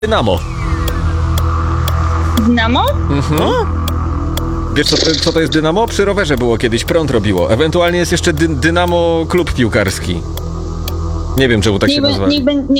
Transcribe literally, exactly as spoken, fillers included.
Dynamo. Dynamo? Mhm. Wiesz co, to- co to jest Dynamo? Przy rowerze było kiedyś, prąd robiło. Ewentualnie jest jeszcze dy Dynamo klub piłkarski. Nie wiem, czemu tak się Niech, bę- nazywa. niech, bę-